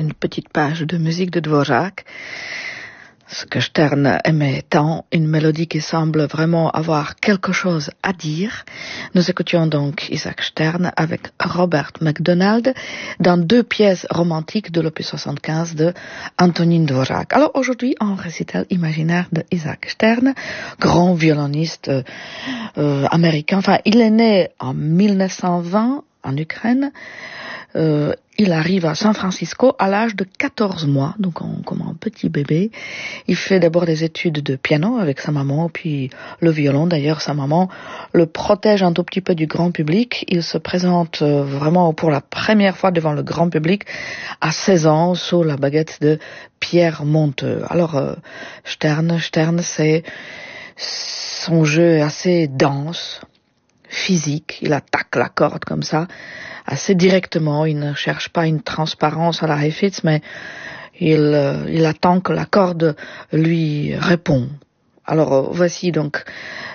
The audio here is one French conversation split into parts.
une petite page de musique de Dvořák. Ce que Stern aimait tant, une mélodie qui semble vraiment avoir quelque chose à dire. Nous écoutions donc Isaac Stern avec Robert MacDonald dans deux pièces romantiques de l'opus 75 de Antonín Dvořák. Alors aujourd'hui, en récital imaginaire de Isaac Stern, grand violoniste américain. Enfin, il est né en 1920 en Ukraine. Il arrive à San Francisco à l'âge de 14 mois, donc comme un petit bébé. Il fait d'abord des études de piano avec sa maman, puis le violon. D'ailleurs, sa maman le protège un tout petit peu du grand public. Il se présente vraiment pour la première fois devant le grand public à 16 ans sous la baguette de Pierre Monteux. Alors, Stern, c'est son jeu assez dense, physique. Il attaque la corde comme ça, assez directement. Il ne cherche pas une transparence à la Heifetz, mais il attend que la corde lui répond. Alors voici donc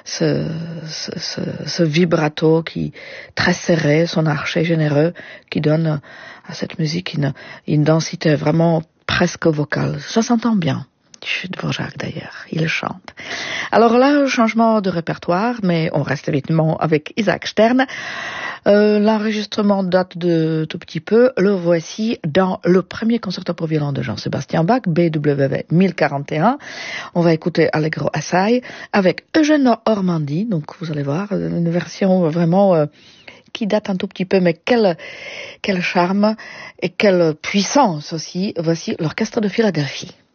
ce vibrato qui très serré, son archet généreux, qui donne à cette musique une densité vraiment presque vocale. Ça s'entend bien. Dvořák d'ailleurs, il chante. Alors là, changement de répertoire, mais on reste évidemment avec Isaac Stern. L'enregistrement date de tout petit peu. Le voici dans le premier concerto pour violon de Jean-Sébastien Bach, BWV 1041. On va écouter Allegro Assai avec Eugène Ormandy. Donc vous allez voir, une version vraiment qui date un tout petit peu, mais quel charme et quelle puissance aussi. Voici l'Orchestre de Philadelphie.